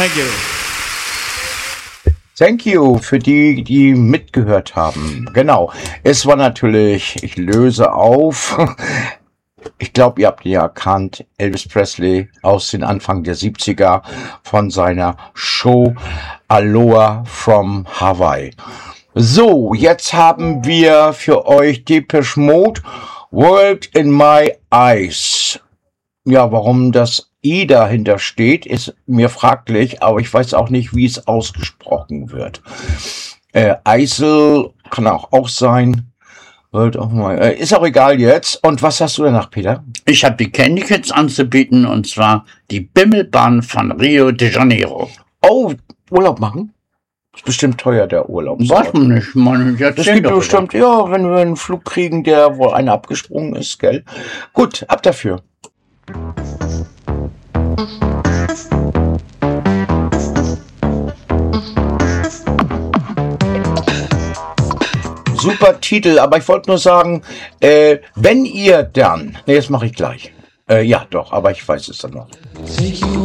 Thank you. Thank you für die, die mitgehört haben. Genau. Es war natürlich, ich löse auf. Ich glaube, ihr habt ihn ja erkannt. Elvis Presley aus den Anfang der 70er von seiner Show Aloha from Hawaii. So, jetzt haben wir für euch Depeche Mode World in My Eyes. Ja, warum das I dahinter steht, ist mir fraglich, aber ich weiß auch nicht, wie es ausgesprochen wird. Eisel kann auch sein. World of My, ist auch egal jetzt. Und was hast du danach, Peter? Ich habe die Candy Kids anzubieten, und zwar die Bimmelbahn von Rio de Janeiro. Oh, Urlaub machen? Ist bestimmt teuer, der Urlaub. Weiß man nicht, man. Das gibt bestimmt, ja, wenn wir einen Flug kriegen, der wohl einer abgesprungen ist, gell? Gut, ab dafür. Super Titel, aber ich wollte nur sagen, wenn ihr dann, nee, das mache ich gleich. Ja, doch, aber ich weiß es dann noch.